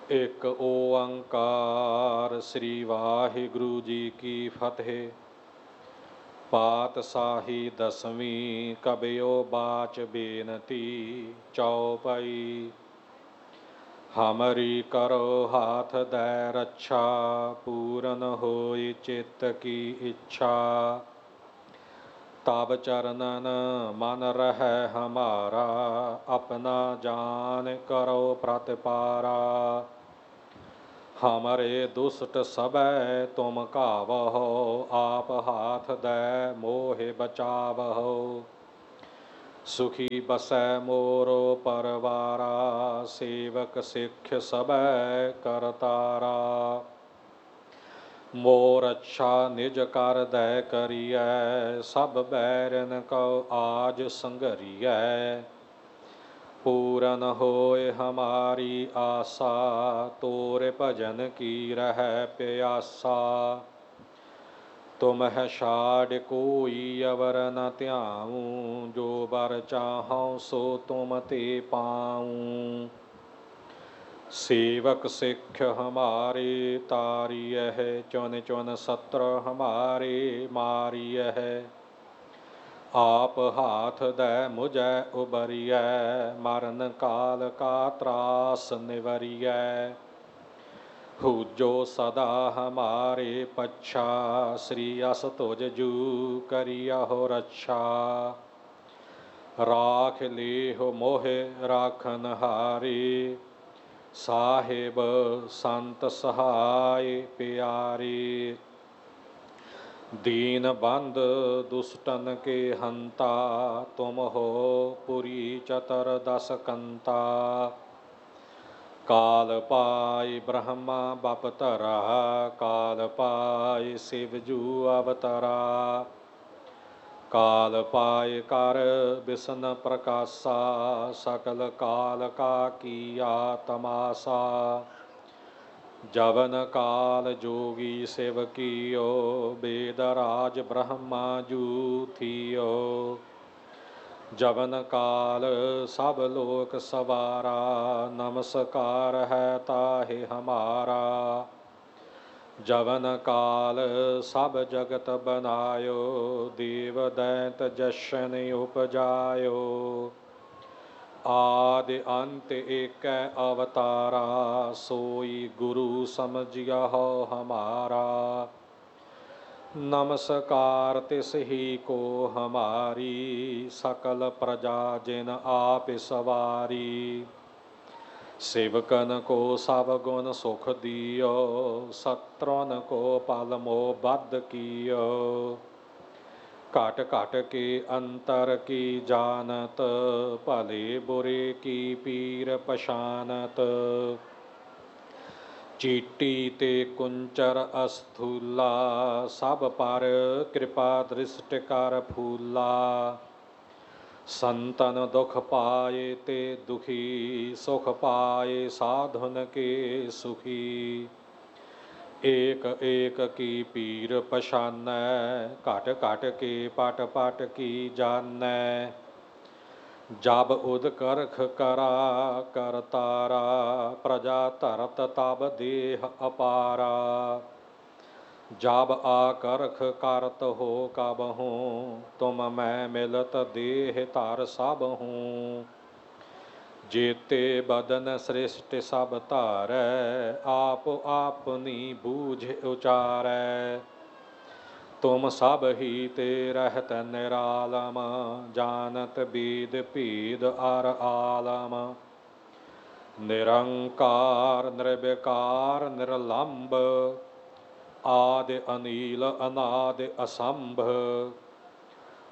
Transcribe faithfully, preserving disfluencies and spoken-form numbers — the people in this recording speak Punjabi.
ਇੱਕ ਓੰਕਾਰ ਸ੍ਰੀ ਵਾਹਿਗੁਰੂ ਜੀ ਕੀ ਫਤਿਹ। ਪਾਤਸ਼ਾਹੀ ਦਸਵੀਂ ਕਬਿਓ ਬਾਚ ਬੇਨਤੀ ਚਉਪਈ। ਹਮਰੀ ਕਰੋ ਹਾਥ ਦੈ ਰੱਛਾ, ਪੂਰਨ ਹੋਈ ਚਿੱਤ ਕੀ ਇੱਛਾ। ਤਬ ਚਰਨਨ ਮਨ ਰਹਿ ਹਮਾਰਾ, ਆਪਣਾ ਜਾਨ ਕਰੋ ਪ੍ਰਤਪਾਰਾ। ਹਮਰੇ ਦੁਸ਼ਟ ਸਭੈ ਤੁਮ ਕਾਵਹੁ, ਆਪ ਹਾਥ ਦੈ ਮੋਹਿ ਬਚਾਵਹੁ। ਸੁਖੀ ਬਸੈ ਮੋਰੋ ਪਰਵਾਰਾ, ਸੇਵਕ ਸਿੱਖ ਸਭੈ ਕਰਤਾਰਾ। ਮੋਰ ਅੱਛਾ ਨਿਜ ਕਰ ਦੈ ਕਰੀਐ, ਸਭ ਬੈਰਨ ਕਉ ਆਜ ਸੰਘਰੀਐ। ਪੂਰਨ ਹੋਏ ਹਮਾਰੀ ਆਸਾ, ਤੋਰੇ ਭਜਨ ਕੀ ਰਹਿ ਪਿਆਸਾ। ਤੁਮਹਿ ਛਾਡਿ ਕੋਈ ਅਵਰ ਨ ਧਿਆਊ, ਜੋ ਬਰ ਚਾਹਉ ਸੋ ਤੁਮ ਤੇ ਪਾਊ। ਸੇਵਕ ਸਿੱਖ ਹਮਾਰੇ ਤਾਰੀਐ, ਚੁਨ ਚੁਨ ਸਤਰ ਹਮਾਰੇ ਮਾਰੀਐ। ਆਪ ਹਾਥ ਦੈ ਮੁਝੈ ਉਬਰੀਐ, ਮਰਨ ਕਾਲ ਕਾ ਤਰਾਸ ਨਿਵਰੀਐ। ਹੂਜੋ ਸਦਾ ਹਮਾਰੇ ਪੱਛਾ, ਸ੍ਰੀ ਅਸ ਤੁਜ ਜੂ ਕਰਿਅਹੁ ਰੱਛਾ। ਰਾਖ ਲੇਹੁ ਮੋਹਿ ਰਾਖਨ ਹਾਰੇ, ਸਾਹਿਬ ਸੰਤ ਸਹਾਇ ਪਿਆਰੇ। ਦੀਨ ਬੰਧ ਦੁਸ਼ਟਨ ਕੇ ਹੰਤਾ, ਤੁਮ ਹੋ ਪੁਰੀ ਚਤਰ ਦਸ ਕੰਤਾ। ਕਾਲ ਪਾਇ ਬ੍ਰਹਮਾ ਬਪਤਰਾ, ਕਾਲ ਪਾਇ ਸਿਵ ਜੂ ਅਵਤਰਾ। ਕਾਲ ਪਾਇ ਕਰ ਬਿਸ਼ਨ ਪ੍ਰਕਾਸ਼ਾ, ਸਕਲ ਕਾਲ ਕਾ ਕੀਆ ਤਮਾਸਾ। ਜਵਨ ਕਾਲ ਜੋਗੀ ਸਿਵ ਕੀਓ, ਬੇਦ ਰਾਜ ਬ੍ਰਹਮਾ ਜੂ ਥੀਓ। ਜਵਨ ਕਾਲ ਸਭ ਲੋਕ ਸਵਾਰਾ, ਨਮਸਕਾਰ ਹੈ ਤਾਹਿ ਹਮਾਰਾ। ਜਵਨ ਕਾਲ ਸਭ ਜਗਤ ਬਨਾਇਓ, ਦੇਵ ਦੈਂਤ ਜਸ਼ਨ ਉਪਜਾਇਓ। ਆਦਿ ਅੰਤ ਏਕੈ ਅਵਤਾਰਾ, ਸੋਈ ਗੁਰੂ ਸਮਝਿਅਹੁ ਹਮਾਰਾ। ਨਮਸਕਾਰ ਤਿਸ ਹੀ ਕੋ ਹਮਾਰੀ, ਸਕਲ ਪ੍ਰਜਾ ਜਿਨ ਆਪ ਸਵਾਰੀ। ਸੇਵਕਨ ਕੋ ਸਭ ਗੁਣ ਸੁਖ ਦਿਓ, ਸਤਰਨ ਕੋ ਪਲ ਮੋਹ ਬਧ ਕੀਓ। ਘਟ ਘਟ ਕੇ ਅੰਤਰ ਕੀ ਜਾਨਤ, ਭਲੇ ਬੁਰੇ ਕੀ ਪੀਰ ਪਛਾਨਤ। ਚੀਟੀ ਤੇ ਕੁੰਚਰ ਅਸਥੂਲਾ, ਸਭ ਪਰ ਕਿਰਪਾ ਦ੍ਰਿਸ਼ਟ ਕਰ ਫੂਲਾ। ਸੰਤਨ ਦੁਖ ਪਾਏ ਤੇ ਦੁਖੀ, ਸੁਖ ਪਾਏ ਸਾਧੁਨ ਕੇ ਸੁਖੀ। ਏਕ ਏਕ ਕੀ ਪੀਰ ਪਛਾਨੈ, ਘਟ ਘਟ ਕੇ ਪਟ ਪਟ ਕੀ ਜਾਨੈ। ਜਬ ਉਦ ਕਰਖ ਕਰਾ ਕਰਤਾਰਾ, ਪ੍ਰਜਾ ਧਰਤ ਤਬ ਦੇਹ ਅਪਾਰਾ। ਜਬ ਆਕਰਖ ਕਰਤ ਹੋ ਕਬਹੂ, ਤੁਮ ਮੈਂ ਮਿਲਤ ਦੇਹ ਧਰ ਸਭਹੂ। ਜੇਤੇ ਬਦਨ ਸ੍ਰਿਸ਼ਟ ਸਭ ਧਾਰੈ, ਆਪ ਆਪਨੀ ਬੂਝ ਉਚਾਰੈ। ਤੁਮ ਸਭ ਹੀ ਤੇ ਰਹਿਤ ਨਿਰਾਲਮ, ਜਾਨਤ ਬੀਦ ਭੀਦ ਅਰ ਆਲਮ। ਨਿਰੰਕਾਰ ਨਿਰਵਿਕਾਰ ਨਿਰਲੰਭ, ਆਦਿ ਅਨੀਲ ਅਨਾਦਿ ਅਸੰਭ।